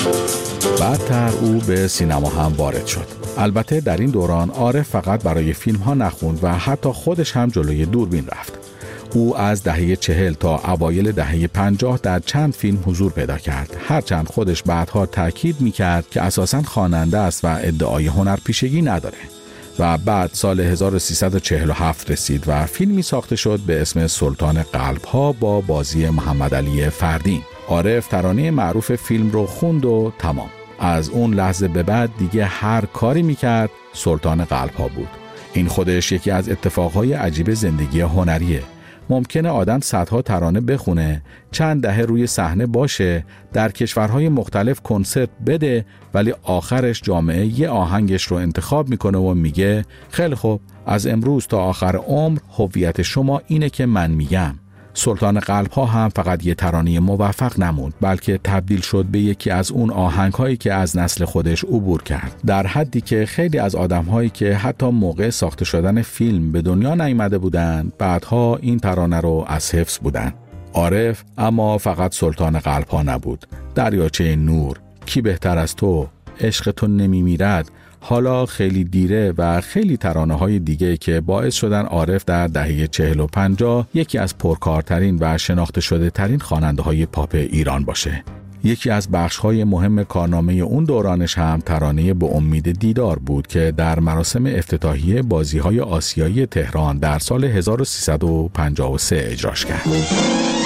بعدتر او به سینما هم وارد شد. البته در این دوران عارف فقط برای فیلم ها نخوند و حتی خودش هم جلوی دوربین رفت. او از دهه 40 تا اوایل دهه 50 در چند فیلم حضور پیدا کرد، هرچند خودش بعدها تاکید میکرد که اساساً خواننده است و ادعای هنرپیشگی نداره. و بعد سال 1347 رسید و فیلمی ساخته شد به اسم سلطان قلب‌ها با بازی محمد علی فردین. عارف ترانه معروف فیلم رو خوند و تمام. از اون لحظه به بعد دیگه هر کاری میکرد سلطان قلب‌ها بود. این خودش یکی از اتفاقهای عجیب زندگی هنریه. ممکنه آدم صدها ترانه بخونه، چند دهه روی صحنه باشه، در کشورهای مختلف کنسرت بده، ولی آخرش جامعه یه آهنگش رو انتخاب میکنه و میگه خیلی خوب، از امروز تا آخر عمر هویت شما اینه که من میگم. سلطان قلب‌ها هم فقط یه ترانه موفق نموند، بلکه تبدیل شد به یکی از اون آهنگ‌هایی که از نسل خودش عبور کرد، در حدی که خیلی از آدم‌هایی که حتی موقع ساخته شدن فیلم به دنیا نیامده بودند، بعدها این ترانه رو از حفظ بودند. عارف اما فقط سلطان قلب‌ها نبود. دریاچه نور، کی بهتر از تو، عشق تو نمیمیرد، حالا خیلی دیره و خیلی ترانه‌های دیگه که باعث شدن عارف در دهه 40 و 50 یکی از پرکارترین و شناخته شده ترین خواننده‌های پاپ ایران باشه. یکی از بخش‌های مهم کارنامه اون دورانش هم ترانه به امید دیدار بود که در مراسم افتتاحیه بازی‌های آسیایی تهران در سال 1353 اجراش کرد.